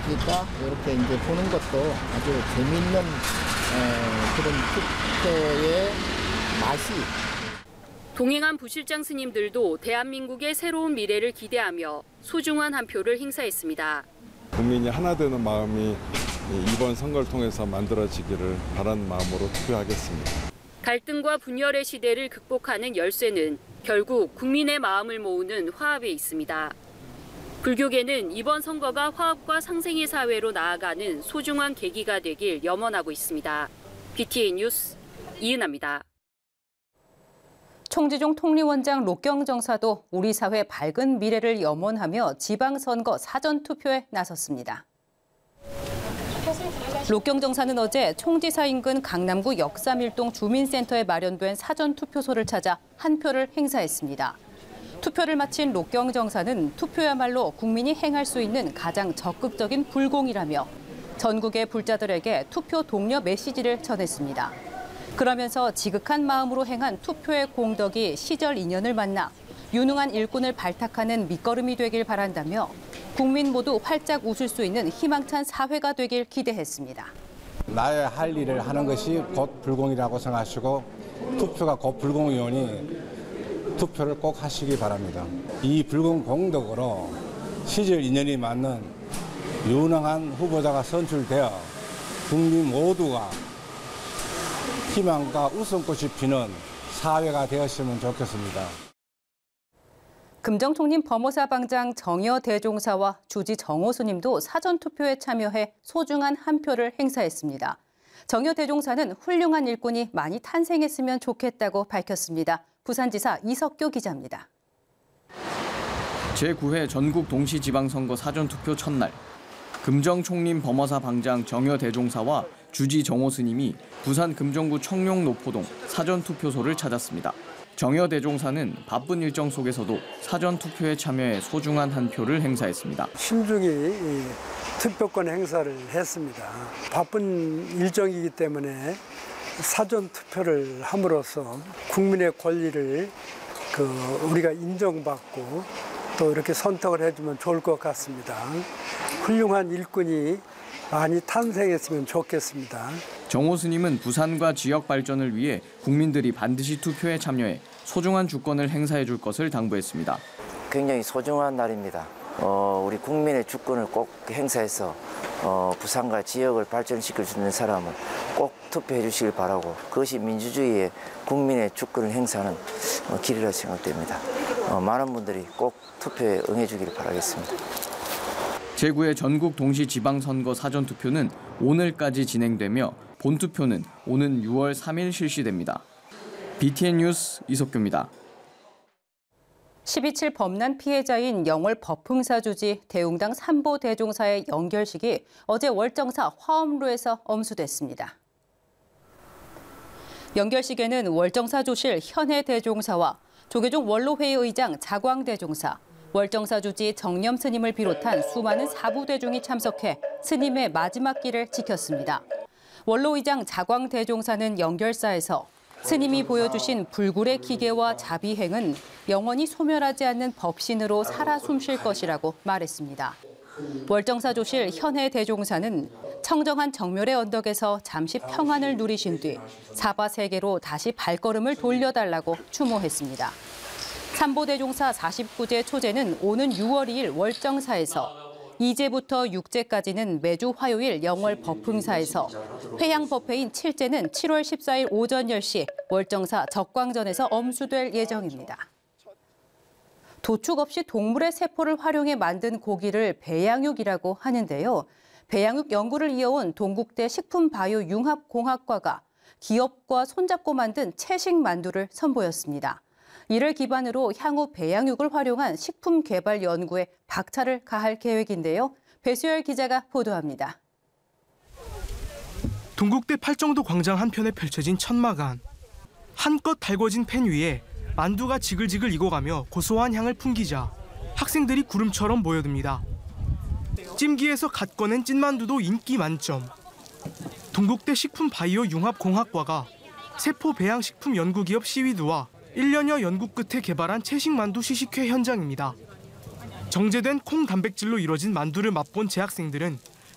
보니까 이렇게 이제 보는 것도 아주 재미있는 그런 투표의 맛이. 동행한 부실장 스님들도 대한민국의 새로운 미래를 기대하며 소중한 한 표를 행사했습니다. 국민이 하나 되는 마음이 이번 선거를 통해서 만들어지기를 바라는 마음으로 투표하겠습니다. 갈등과 분열의 시대를 극복하는 열쇠는 결국 국민의 마음을 모으는 화합에 있습니다. 불교계는 이번 선거가 화합과 상생의 사회로 나아가는 소중한 계기가 되길 염원하고 있습니다. BTN 뉴스 이은하입니다. 총지종 통리원장 록경정사도 우리 사회 밝은 미래를 염원하며 지방선거 사전투표에 나섰습니다. 록경정사는 어제 총지사 인근 강남구 역삼일동 주민센터에 마련된 사전투표소를 찾아 한 표를 행사했습니다. 투표를 마친 록경정사는 투표야말로 국민이 행할 수 있는 가장 적극적인 불공이라며 전국의 불자들에게 투표 독려 메시지를 전했습니다. 그러면서 지극한 마음으로 행한 투표의 공덕이 시절 인연을 만나 유능한 일꾼을 발탁하는 밑거름이 되길 바란다며 국민 모두 활짝 웃을 수 있는 희망찬 사회가 되길 기대했습니다. 나의 할 일을 하는 것이 곧 불공이라고 생각하시고 투표가 곧 불공이오니 투표를 꼭 하시기 바랍니다. 이 불공 공덕으로 시절 인연이 맞는 유능한 후보자가 선출되어 국민 모두가 희망과 웃음꽃이 피는 사회가 되었으면 좋겠습니다. 금정총림 범어사 방장 정여 대종사와 주지 정호 스님도 사전투표에 참여해 소중한 한 표를 행사했습니다. 정여 대종사는 훌륭한 일꾼이 많이 탄생했으면 좋겠다고 밝혔습니다. 부산지사 이석교 기자입니다. 제9회 전국 동시지방선거 사전투표 첫날, 금정총림 범어사 방장 정여 대종사와 주지 정호 스님이 부산 금정구 청룡 노포동 사전투표소를 찾았습니다. 정여 대종사는 바쁜 일정 속에서도 사전투표에 참여해 소중한 한 표를 행사했습니다. 신중히 투표권 행사를 했습니다. 바쁜 일정이기 때문에 사전투표를 함으로써 국민의 권리를 우리가 인정받고 또 이렇게 선택을 해주면 좋을 것 같습니다. 훌륭한 일꾼이 많이 탄생했으면 좋겠습니다. 정호 스님은 부산과 지역 발전을 위해 국민들이 반드시 투표에 참여해 소중한 주권을 행사해 줄 것을 당부했습니다. 굉장히 소중한 날입니다. 우리 국민의 주권을 꼭 행사해서 부산과 지역을 발전시킬 수 있는 사람은 꼭 투표해 주시길 바라고 그것이 민주주의의 국민의 주권을 행사하는 길이라 생각됩니다. 많은 분들이 꼭 투표에 응해 주기를 바라겠습니다. 제9회 전국 동시지방선거 사전투표는 오늘까지 진행되며 본투표는 오는 6월 3일 실시됩니다. BTN 뉴스 이석규입니다. 12.7 범난 피해자인 영월 법흥사 주지 대웅당 삼보 대종사의 연결식이 어제 월정사 화엄루에서 엄수됐습니다. 연결식에는 월정사 조실 현해 대종사와 조계종 원로회의 의장 자광 대종사, 월정사 주지 정념 스님을 비롯한 수많은 사부 대중이 참석해 스님의 마지막 길을 지켰습니다. 원로의장 자광 대종사는 연결사에서 스님이 보여주신 불굴의 기계와 자비행은 영원히 소멸하지 않는 법신으로 살아 숨쉴 것이라고 말했습니다. 월정사 조실 현해 대종사는 청정한 정멸의 언덕에서 잠시 평안을 누리신 뒤 사바세계로 다시 발걸음을 돌려달라고 추모했습니다. 삼보대종사 49제 초제는 오는 6월 2일 월정사에서 2제부터 6제까지는 매주 화요일 영월 법흥사에서 회양 법회인 7제는 7월 14일 오전 10시 월정사 적광전에서 엄수될 예정입니다. 도축 없이 동물의 세포를 활용해 만든 고기를 배양육이라고 하는데요. 배양육 연구를 이어온 동국대 식품바이오융합공학과가 기업과 손잡고 만든 채식 만두를 선보였습니다. 이를 기반으로 향후 배양육을 활용한 식품 개발 연구에 박차를 가할 계획인데요. 배수열 기자가 보도합니다. 동국대 팔정도 광장 한편에 펼쳐진 천막안. 한껏 달궈진 팬 위에 만두가 지글지글 익어가며 고소한 향을 풍기자 학생들이 구름처럼 모여듭니다. 찜기에서 갓 꺼낸 찐만두도 인기 만점. 동국대 식품바이오융합공학과가 세포 배양식품 연구기업 시위드와 1년여 연구 끝에 개발한 채식만두 시식회 현장입니다. 정제된 콩 단백질로 이뤄진 만두를 맛본 재학생들은